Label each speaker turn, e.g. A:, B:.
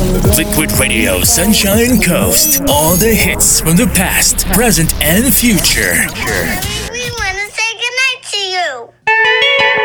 A: Liquid Radio Sunshine Coast. All the hits from the past, present, and future.
B: We want to say goodnight to you.